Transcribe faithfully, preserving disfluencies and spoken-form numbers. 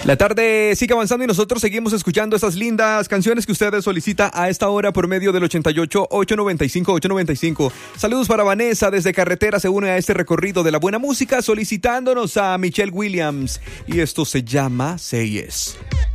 La tarde sigue avanzando y nosotros seguimos escuchando esas lindas canciones que ustedes solicita a esta hora por medio del ochenta y ocho, ochocientos noventa y cinco, ochocientos noventa y cinco. Saludos para Vanessa desde Carretera, se une a este recorrido de la buena música solicitándonos a Michelle Williams y esto se llama Say Yes.